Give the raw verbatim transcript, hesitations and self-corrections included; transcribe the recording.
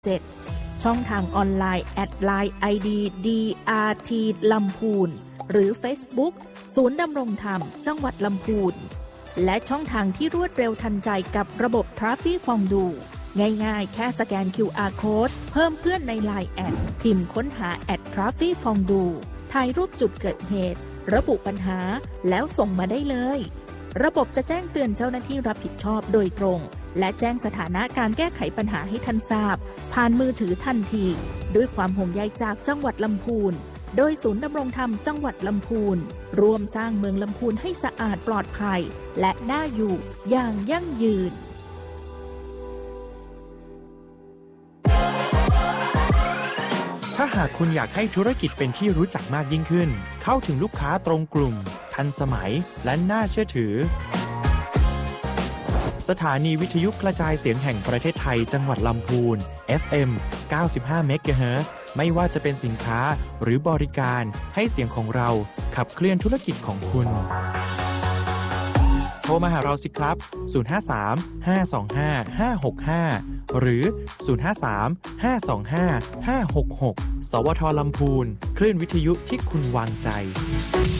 เจ็ดช่องทางออนไลน์แอดไลน์ ไอ ดี ดี อาร์ ที ลำพูนหรือ Facebook ศูนย์ดำรงธรรมจังหวัดลำพูนและช่องทางที่รวดเร็วทันใจกับระบบ Traffic Fondue ง่ายๆแค่สแกน คิว อาร์ Code เพิ่มเพื่อนใน ไลน์ แอดพิมพ์ค้นหา แอท Traffic Fondue ถ่ายรูปจุดเกิดเหตุระบุปัญหาแล้วส่งมาได้เลยระบบจะแจ้งเตือนเจ้าหน้าที่รับผิดชอบโดยตรงและแจ้งสถานะการแก้ไขปัญหาให้ท่านทราบผ่านมือถือทันทีด้วยความห่วงใยจากจังหวัดลำพูนโดยศูนย์ดำรงธรรมจังหวัดลำพูนร่วมสร้างเมืองลำพูนให้สะอาดปลอดภัยและน่าอยู่อย่างยั่งยืนถ้าหากคุณอยากให้ธุรกิจเป็นที่รู้จักมากยิ่งขึ้นเข้าถึงลูกค้าตรงกลุ่มทันสมัยและน่าเชื่อถือสถานีวิทยุกระจายเสียงแห่งประเทศไทยจังหวัดลำพูน เอฟ เอ็ม เก้าสิบห้า เมกะเฮิรตซ์ ไม่ว่าจะเป็นสินค้าหรือบริการให้เสียงของเราขับเคลื่อนธุรกิจของคุณโทรมาหาเราสิครับศูนย์ ห้า สาม ห้า สอง ห้า ห้า หก ห้าหรือศูนย์ ห้า สาม ห้า สอง ห้า ห้า หก หกสวทลำพูนคลื่นวิทยุที่คุณวางใจ